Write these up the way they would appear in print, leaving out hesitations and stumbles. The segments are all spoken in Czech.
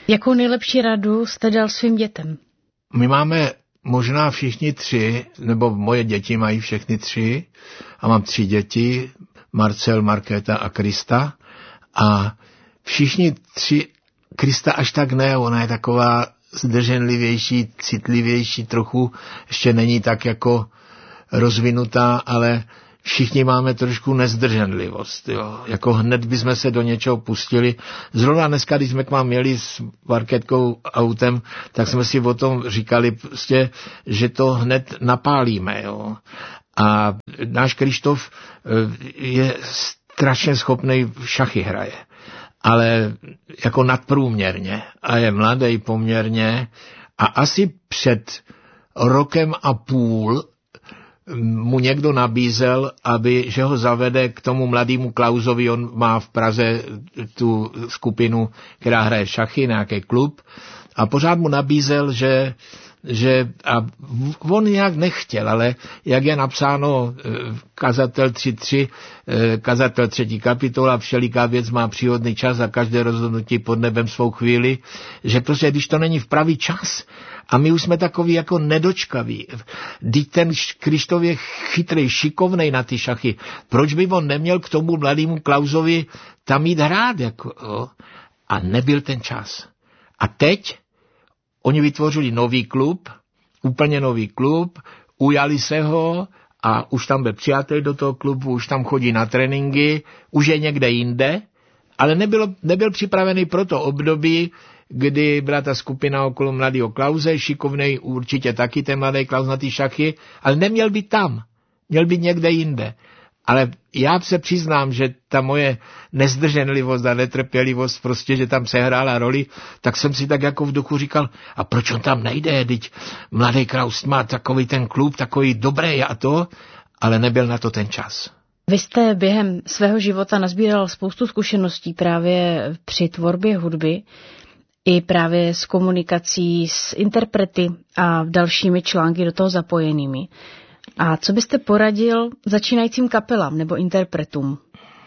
Jakou nejlepší radu jste dal svým dětem? My máme možná všichni 3, nebo moje děti mají všechny 3 a mám 3 děti, Marcel, Markéta a Krista a všichni 3, Krista až tak ne, ona je taková zdrženlivější, citlivější trochu, ještě není tak jako rozvinutá, ale všichni máme trošku nezdrženlivost. Jo. Jako hned bychom se do něčeho pustili. Zrovna dneska, když jsme k vám měli s Markétkou autem, tak jsme si o tom říkali prostě, že to hned napálíme. Jo. A náš Krištof je strašně schopnej šachy hraje. Ale jako nadprůměrně a je mladý poměrně a asi před 1,5 roku mu někdo nabízel, že ho zavede k tomu mladému Klausovi, on má v Praze tu skupinu, která hraje šachy, nějaký klub a pořád mu nabízel, že a on nějak nechtěl, ale jak je napsáno kazatel 3.3, kazatel 3. kapitola, všeliká věc má příhodný čas a každé rozhodnutí pod nebem svou chvíli, že prostě když to není v pravý čas a my už jsme takový jako nedočkaví, když ten Krištof je chytrý, šikovnej na ty šachy, proč by on neměl k tomu mladému Klausovi tam jít hrát, jako, jo? A nebyl ten čas. A teď oni vytvořili nový klub, úplně nový klub, ujali se ho a už tam byl přijatý do toho klubu, už tam chodí na tréninky, už je někde jinde, ale nebyl připravený pro to období, kdy byla ta skupina okolo mladého Klause, šikovnej určitě taky ten mladý Klaus na ty šachy, ale neměl být tam, měl být někde jinde. Ale já se přiznám, že ta moje nezdrženlivost a netrpělivost prostě, že tam sehrála roli, tak jsem si tak jako v duchu říkal, a proč on tam nejde, teď mladý Klaus má takový ten klub, takový dobrý a to, ale nebyl na to ten čas. Vy jste během svého života nazbíral spoustu zkušeností právě při tvorbě hudby, i právě s komunikací s interprety a dalšími články do toho zapojenými. A co byste poradil začínajícím kapelám nebo interpretům?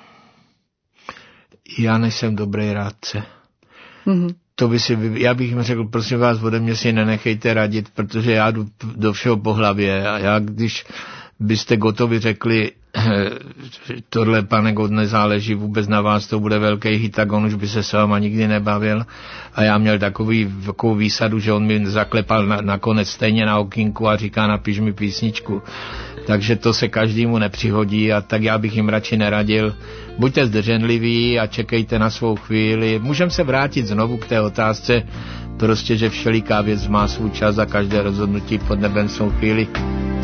Já nejsem dobrý rádce. Já bych jim řekl, prosím vás, ode mě si nenechejte radit, protože já jdu do všeho po hlavě. A já, když byste Gottovi řekli, tohle, pane God, nezáleží vůbec na vás, to bude velký hit, tak on už by se s váma nikdy nebavil. A já měl takovou výsadu, že on mi zaklepal nakonec stejně na okýnku a říká, napiš mi písničku. Takže to se každému nepřihodí a tak já bych jim radši neradil. Buďte zdrženliví a čekejte na svou chvíli. Můžeme se vrátit znovu k té otázce, prostě, že všeliká věc má svůj čas a každé rozhodnutí pod nebem svou chvíli.